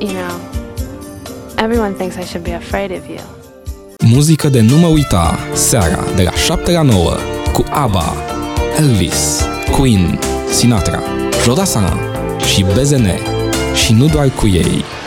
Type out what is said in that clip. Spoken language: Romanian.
you know, everyone thinks I should be afraid of you. Muzică de nu mă uita, seara de la 7 la 9, cu ABBA, Elvis, Queen, Sinatra, Jodasana și BZN, și nu doar cu ei.